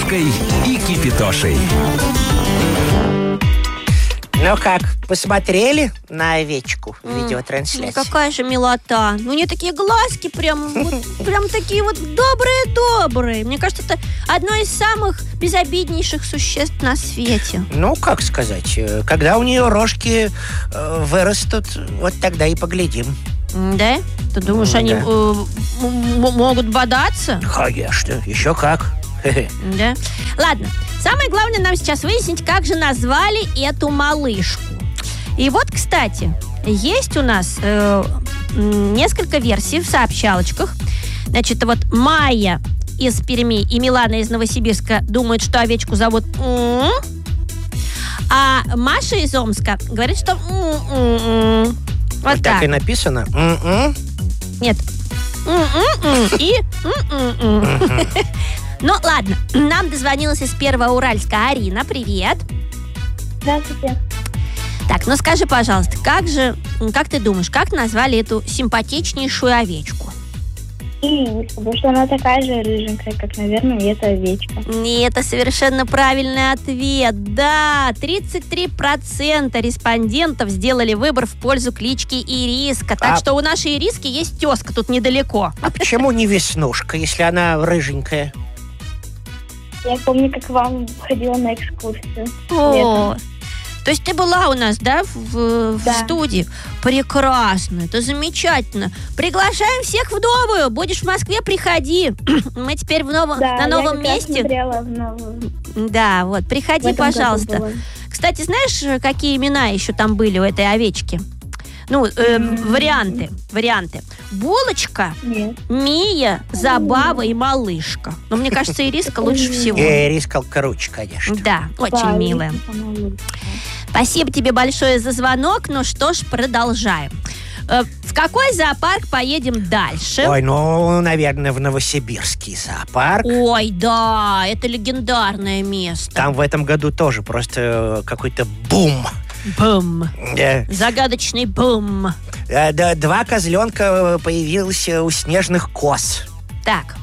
Машей и Кипитошей. Ну как, посмотрели на овечку в видеотрансляции? Какая же милота. Ну, у нее такие глазки прям такие вот добрые-добрые. Мне кажется, это одно из самых безобиднейших существ на свете. Ну, как сказать, когда у нее рожки вырастут, вот тогда и поглядим. Да? Ты думаешь, они могут бодаться? Конечно, еще как. Да. Ладно, самое главное нам сейчас выяснить, как же назвали эту малышку. И вот, кстати, есть у нас несколько версий в сообщалочках. Значит, вот Майя из Перми и Милана из Новосибирска думают, что овечку зовут а Маша из Омска говорит, что вот так и написано? Нет. И Ну, ладно, нам дозвонилась из Первоуральска Арина. Привет. Здравствуйте. Так, ну скажи, пожалуйста, как ты думаешь, как назвали эту симпатичнейшую овечку? Ириска, потому что она такая же рыженькая, как, наверное, и эта овечка. Это совершенно правильный ответ. Да, 33% респондентов сделали выбор в пользу клички Ириска. Так что у нашей Ириски есть тезка тут недалеко. А почему не Веснушка, если она рыженькая? Я помню, как к вам ходила на экскурсию. О, то есть ты была у нас, да, в студии? Прекрасно, это замечательно. Приглашаем всех в новую. Будешь в Москве, приходи. Мы теперь на новом месте. Смотрела в новую. Да, вот, приходи, пожалуйста. Кстати, знаешь, какие имена еще там были у этой овечки? Ну, варианты. Булочка, Мия, Забава и Малышка. Но мне кажется, Ириска лучше всего. Ириска круче, конечно. Да, очень милая. Спасибо тебе большое за звонок. Ну что ж, продолжаем. В какой зоопарк поедем дальше? Ой, ну, наверное, в Новосибирский зоопарк. Ой, да, это легендарное место. Там в этом году тоже просто какой-то бум. Бум. Да. Загадочный бум. Да, 2 козленка появилось у снежных коз. Так.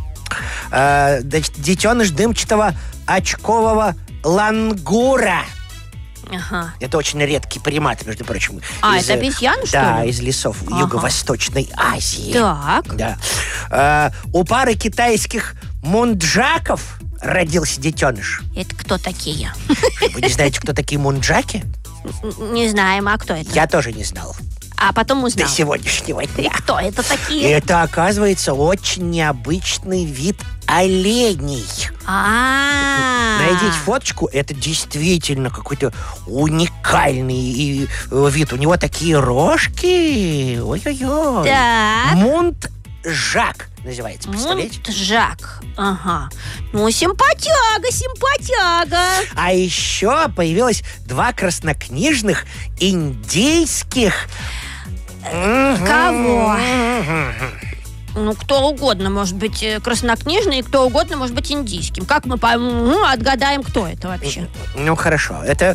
Детеныш дымчатого очкового лангура. Ага. Это очень редкий примат, между прочим. Это обезьяна, что ли? Да, из лесов Юго-Восточной Азии. Так. Да. У пары китайских мунджаков родился детеныш. Это кто такие? Вы не знаете, кто такие мунджаки? Не знаем, а кто это? Я тоже не знал. А потом узнал. До сегодняшнего дня. Кто это такие? Это, оказывается, очень необычный вид оленей. Найдите фоточку, это действительно какой-то уникальный вид. У него такие рожки. Ой-ой-ой. Так. Мунджак называется, представляете? Мунджак. Ага. Ну, симпатяга. А еще появилось 2 краснокнижных индейских... Кого? Ну, кто угодно может быть краснокнижный, и кто угодно может быть индийским. Как мы отгадаем, кто это вообще? Ну, хорошо. Это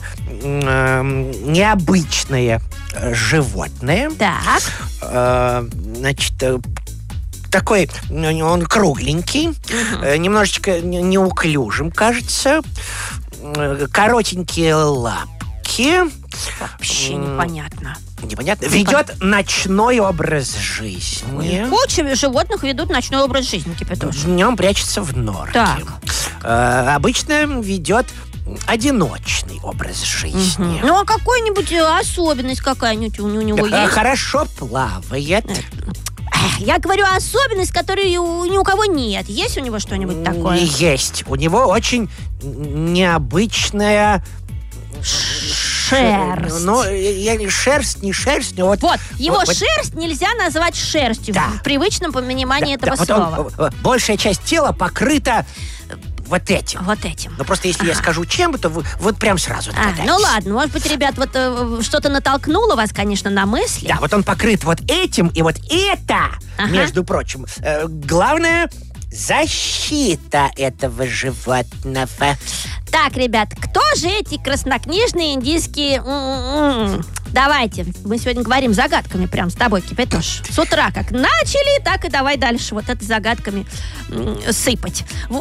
необычное животное. Так. Значит, такой, он кругленький, немножечко неуклюжим, кажется. Коротенькие лапки. Вообще непонятно. Непонятно. Ведет ночной образ жизни. Куча животных ведут ночной образ жизни, Кипятош. Днем прячется в норке. Так. Обычно ведет одиночный образ жизни. Ну, а какой-нибудь особенность какая-нибудь у него есть? Хорошо плавает. Я говорю особенность, которой ни у кого нет. Есть у него что-нибудь такое? Есть. У него очень необычная... Шерсть. Ну, шерсть, не шерсть. Вот его шерсть нельзя назвать шерстью в привычном понимании этого слова. Большая часть тела покрыта вот этим. Ну, просто если я скажу чем, то вы вот прям сразу догадаетесь. Ну, ладно. Может быть, ребят, вот что-то натолкнуло вас, конечно, на мысли. Да, вот он покрыт вот этим, и вот это, между прочим, главное... защита этого животного. Так, ребят, кто же эти краснокнижные индийские Давайте, мы сегодня говорим загадками прям с тобой, Кипятош. С утра как начали, так и давай дальше вот это загадками сыпать.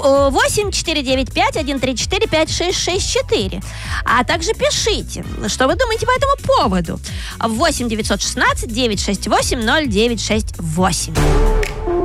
8-495-134-5664. А также пишите, что вы думаете по этому поводу. 8-916-968-0968.